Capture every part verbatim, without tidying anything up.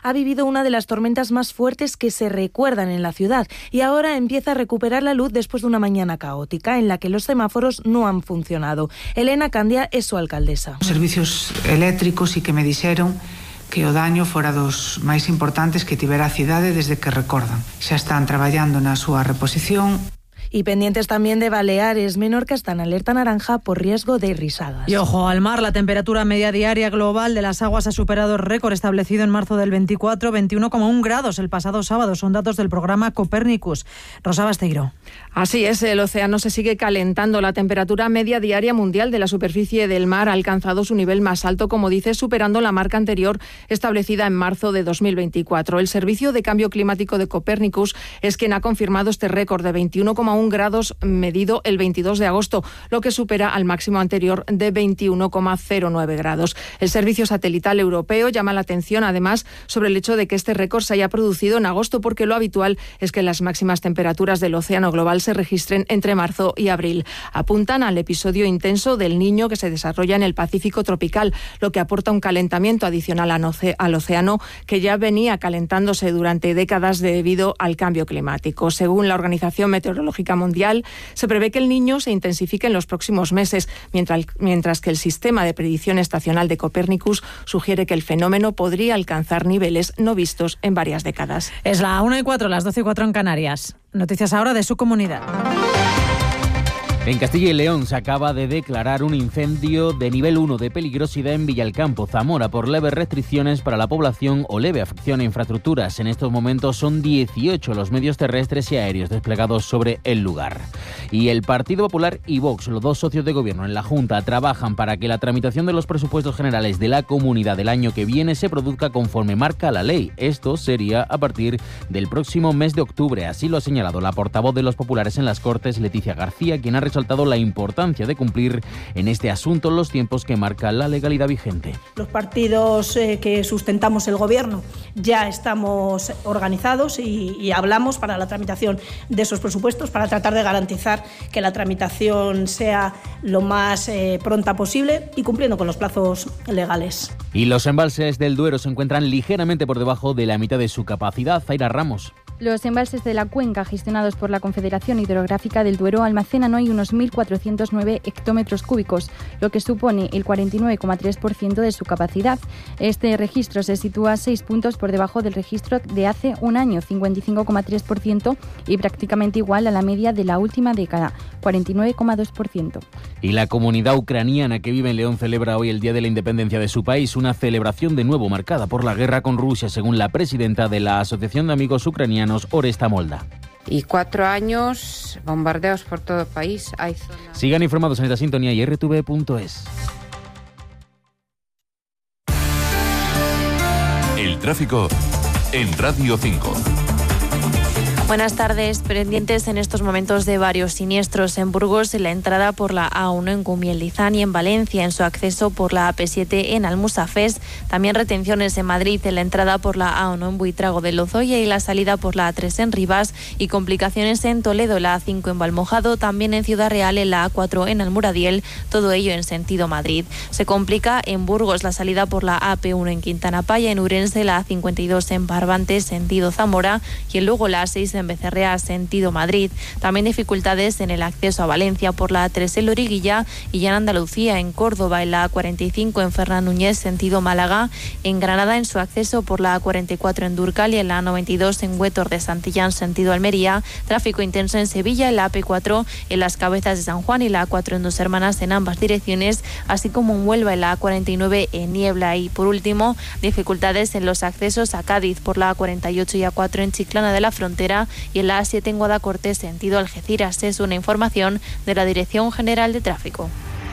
ha vivido una de las tormentas más fuertes que se recuerdan en la ciudad y ahora empieza a recuperar la luz después de una mañana caótica en la que los semáforos no han funcionado. Elena Candia es su alcaldesa. Servicios eléctricos y que me dixeron que o daño fora dos máis importantes que tivera a cidade desde que recordan. Xa están traballando na súa reposición. Y pendientes también de Baleares. Menorca está en alerta naranja por riesgo de risadas. Y ojo al mar, la temperatura media diaria global de las aguas ha superado el récord establecido en marzo del veinticuatro, veintiuno coma uno grados el pasado sábado. Son datos del programa Copernicus. Rosa Basteiro. Así es, el océano se sigue calentando. La temperatura media diaria mundial de la superficie del mar ha alcanzado su nivel más alto, como dice, superando la marca anterior establecida en marzo de dos mil veinticuatro. El Servicio de Cambio Climático de Copernicus es quien ha confirmado este récord de veintiuno coma uno grados medido el veintidós de agosto, lo que supera al máximo anterior de veintiuno coma cero nueve grados. El Servicio Satelital Europeo llama la atención, además, sobre el hecho de que este récord se haya producido en agosto, porque lo habitual es que las máximas temperaturas del océano global se registren entre marzo y abril. Apuntan al episodio intenso del Niño que se desarrolla en el Pacífico tropical, lo que aporta un calentamiento adicional al océano que ya venía calentándose durante décadas debido al cambio climático. Según la Organización Meteorológica Mundial, se prevé que el Niño se intensifique en los próximos meses, mientras, mientras que el sistema de predicción estacional de Copernicus sugiere que el fenómeno podría alcanzar niveles no vistos en varias décadas. Es la una y cuatro, las doce y cuatro en Canarias. Noticias ahora de su comunidad. En Castilla y León se acaba de declarar un incendio de nivel uno de peligrosidad en Villalcampo, Zamora, por leves restricciones para la población o leve afección a infraestructuras. En estos momentos son dieciocho los medios terrestres y aéreos desplegados sobre el lugar. Y el Partido Popular y Vox, los dos socios de gobierno en la Junta, trabajan para que la tramitación de los presupuestos generales de la comunidad del año que viene se produzca conforme marca la ley. Esto sería a partir del próximo mes de octubre. Así lo ha señalado la portavoz de los populares en las Cortes, Leticia García, quien ha resaltado la importancia de cumplir en este asunto los tiempos que marca la legalidad vigente. Los partidos eh, que sustentamos el gobierno ya estamos organizados y, y hablamos para la tramitación de esos presupuestos, para tratar de garantizar que la tramitación sea lo más eh, pronta posible y cumpliendo con los plazos legales. Y los embalses del Duero se encuentran ligeramente por debajo de la mitad de su capacidad. Zaira Ramos. Los embalses de la cuenca gestionados por la Confederación Hidrográfica del Duero almacenan hoy unos mil cuatrocientos nueve hectómetros cúbicos, lo que supone el cuarenta y nueve coma tres por ciento de su capacidad. Este registro se sitúa seis puntos por debajo del registro de hace un año, cincuenta y cinco coma tres por ciento, y prácticamente igual a la media de la última década, cuarenta y nueve coma dos por ciento. Y la comunidad ucraniana que vive en León celebra hoy el Día de la Independencia de su país, una celebración de nuevo marcada por la guerra con Rusia, según la presidenta de la Asociación de Amigos Ucranianos, Oresta Molda. Y cuatro años, bombardeos por todo el país. Hay zonas... Sigan informados en esta sintonía y r t v punto es. El tráfico en Radio cinco. Buenas tardes. Pendientes en estos momentos de varios siniestros en Burgos, en la entrada por la A uno en Gumiel-Lizán y en Valencia, en su acceso por la A P siete en Almusafes. También retenciones en Madrid, en la entrada por la A uno en Buitrago de Lozoya y la salida por la A tres en Rivas, y complicaciones en Toledo, la A cinco en Valmojado, también en Ciudad Real, en la A cuatro en Almuradiel, todo ello en sentido Madrid. Se complica en Burgos la salida por la A P uno en Quintana Paya, en Urense la A cincuenta y dos en Barbante, sentido Zamora, y luego la A seis en Becerrea, sentido Madrid. También dificultades en el acceso a Valencia por la A tres en Loriguilla y ya en Andalucía, en Córdoba, en la A cuarenta y cinco en Fernán Núñez, sentido Málaga, en Granada en su acceso por la A cuarenta y cuatro en Durcal y en la A noventa y dos en Huétor de Santillán, sentido Almería. Tráfico intenso en Sevilla, en la A P cuatro en Las Cabezas de San Juan y la A cuatro en Dos Hermanas en ambas direcciones, así como en Huelva, en la A cuarenta y nueve en Niebla. Y por último, dificultades en los accesos a Cádiz por la A cuarenta y ocho y A cuatro en Chiclana de la Frontera y en la A siete en Guadacorte, sentido Algeciras. Es una información de la Dirección General de Tráfico.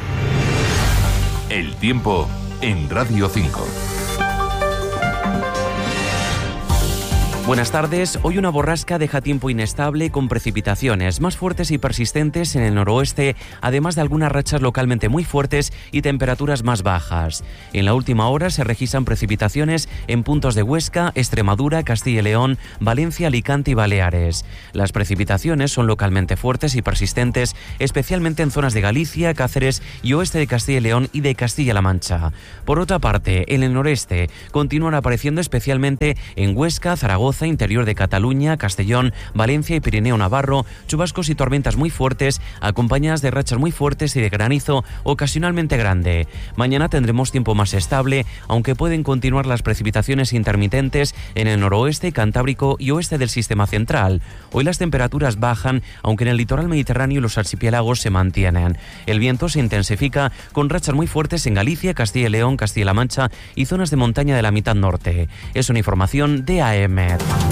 El tiempo en Radio cinco. Buenas tardes. Hoy una borrasca deja tiempo inestable con precipitaciones más fuertes y persistentes en el noroeste, además de algunas rachas localmente muy fuertes y temperaturas más bajas. En la última hora se registran precipitaciones en puntos de Huesca, Extremadura, Castilla y León, Valencia, Alicante y Baleares. Las precipitaciones son localmente fuertes y persistentes, especialmente en zonas de Galicia, Cáceres y oeste de Castilla y León y de Castilla-La Mancha. Por otra parte, en el noreste continúan apareciendo especialmente en Huesca, Zaragoza, interior de Cataluña, Castellón, Valencia y Pirineo Navarro, chubascos y tormentas muy fuertes, acompañadas de rachas muy fuertes y de granizo ocasionalmente grande. Mañana tendremos tiempo más estable, aunque pueden continuar las precipitaciones intermitentes en el noroeste, Cantábrico y oeste del sistema central. Hoy las temperaturas bajan, aunque en el litoral mediterráneo y los archipiélagos se mantienen. El viento se intensifica con rachas muy fuertes en Galicia, Castilla y León, Castilla-La Mancha y zonas de montaña de la mitad norte. Es una información de A E M E D.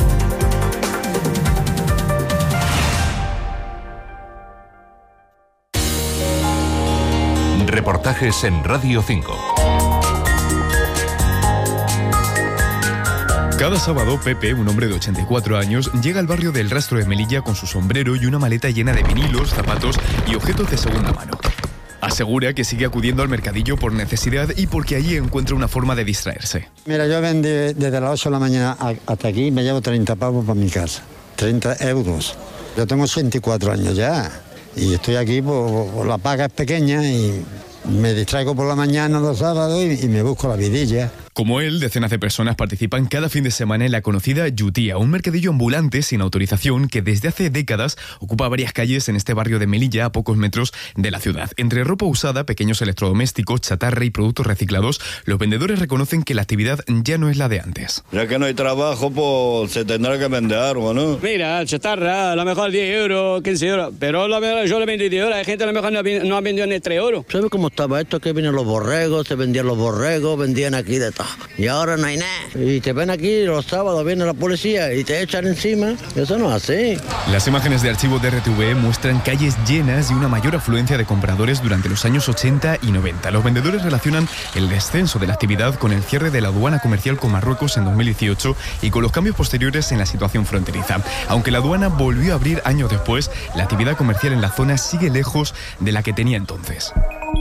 Reportajes en Radio cinco. Cada sábado, Pepe, un hombre de ochenta y cuatro años, llega al barrio del Rastro de Melilla con su sombrero y una maleta llena de vinilos, zapatos y objetos de segunda mano. Asegura que sigue acudiendo al mercadillo por necesidad y porque allí encuentra una forma de distraerse. Mira, yo vendí desde las ocho de la mañana hasta aquí y me llevo treinta pavos para mi casa. treinta euros. Yo tengo ochenta y cuatro años ya y estoy aquí, por, por la paga es pequeña y me distraigo por la mañana los sábados y, y me busco la vidilla. Como él, decenas de personas participan cada fin de semana en la conocida Yutía, un mercadillo ambulante sin autorización que desde hace décadas ocupa varias calles en este barrio de Melilla, a pocos metros de la ciudad. Entre ropa usada, pequeños electrodomésticos, chatarra y productos reciclados, los vendedores reconocen que la actividad ya no es la de antes. Ya que no hay trabajo, pues se tendrá que vender algo, ¿no? Mira, chatarra, a lo mejor diez euros, quince euros, pero lo mejor, yo le vendí diez euros, hay gente a lo mejor no, no ha vendido ni tres euros. ¿Sabes cómo estaba esto? Que vienen los borregos, se vendían los borregos, vendían aquí de todo. Y ahora no hay nada. Y te ven aquí los sábados, viene la policía y te echan encima. Eso no es así. Las imágenes de archivo de R T V muestran calles llenas y una mayor afluencia de compradores durante los años ochenta y noventa. Los vendedores relacionan el descenso de la actividad con el cierre de la aduana comercial con Marruecos en dos mil dieciocho y con los cambios posteriores en la situación fronteriza. Aunque la aduana volvió a abrir años después, la actividad comercial en la zona sigue lejos de la que tenía entonces.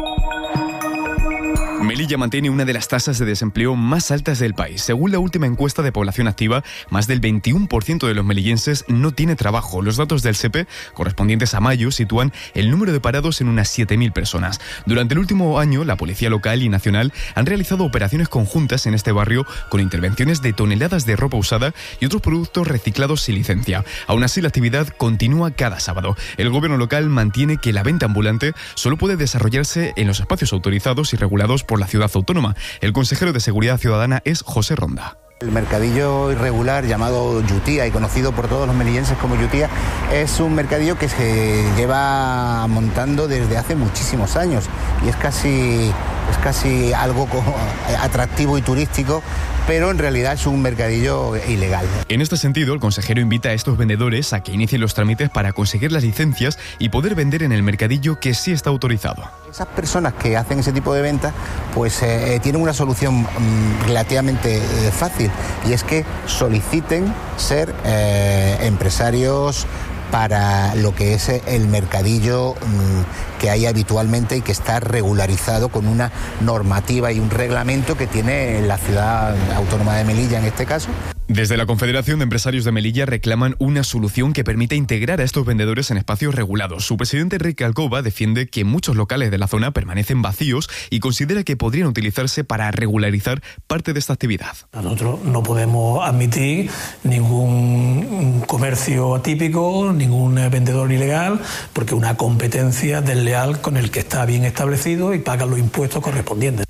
Melilla mantiene una de las tasas de desempleo más altas del país. Según la última encuesta de población activa, más del veintiuno por ciento de los melillenses no tiene trabajo. Los datos del S E P E, correspondientes a mayo, sitúan el número de parados en unas siete mil personas. Durante el último año, la Policía Local y Nacional han realizado operaciones conjuntas en este barrio con intervenciones de toneladas de ropa usada y otros productos reciclados sin licencia. Aún así, la actividad continúa cada sábado. El gobierno local mantiene que la venta ambulante solo puede desarrollarse en los espacios autorizados y regulados por la ciudad autónoma. El consejero de Seguridad Ciudadana es José Ronda. El mercadillo irregular llamado Yutía y conocido por todos los melillenses como Yutía es un mercadillo que se lleva montando desde hace muchísimos años y es casi, es casi algo atractivo y turístico, pero en realidad es un mercadillo ilegal. En este sentido, el consejero invita a estos vendedores a que inicien los trámites para conseguir las licencias y poder vender en el mercadillo que sí está autorizado. Esas personas que hacen ese tipo de ventas pues eh, tienen una solución mmm, relativamente eh, fácil, y es que soliciten ser eh, empresarios para lo que es el mercadillo mmm, que hay habitualmente y que está regularizado con una normativa y un reglamento que tiene la ciudad autónoma de Melilla en este caso. Desde la Confederación de Empresarios de Melilla reclaman una solución que permita integrar a estos vendedores en espacios regulados. Su presidente Enrique Alcoba defiende que muchos locales de la zona permanecen vacíos y considera que podrían utilizarse para regularizar parte de esta actividad. Nosotros no podemos admitir ningún comercio atípico, ningún vendedor ilegal, porque una competencia desleal con el que está bien establecido y paga los impuestos correspondientes.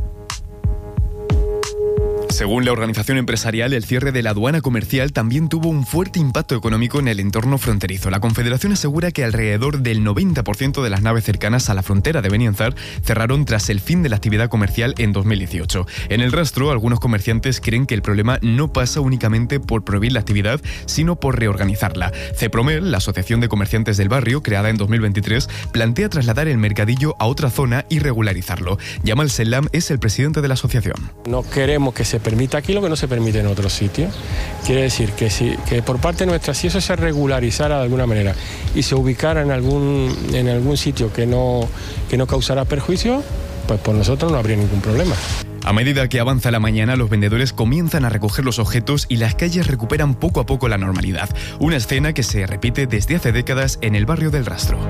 Según la organización empresarial, el cierre de la aduana comercial también tuvo un fuerte impacto económico en el entorno fronterizo. La Confederación asegura que alrededor del noventa por ciento de las naves cercanas a la frontera de Benianzar cerraron tras el fin de la actividad comercial en dos mil dieciocho. En el rastro, algunos comerciantes creen que el problema no pasa únicamente por prohibir la actividad, sino por reorganizarla. Cepromel, la Asociación de Comerciantes del Barrio, creada en dos mil veintitrés, plantea trasladar el mercadillo a otra zona y regularizarlo. Yamal Selam es el presidente de la asociación. No queremos que se permite aquí lo que no se permite en otros sitios. Quiere decir que, si, que por parte nuestra, si eso se regularizara de alguna manera y se ubicara en algún, en algún sitio que no, que no causara perjuicio, pues por nosotros no habría ningún problema. A medida que avanza la mañana, los vendedores comienzan a recoger los objetos y las calles recuperan poco a poco la normalidad. Una escena que se repite desde hace décadas en el barrio del Rastro.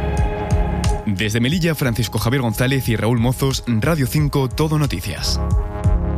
Desde Melilla, Francisco Javier González y Raúl Mozos, Radio cinco, Todo Noticias.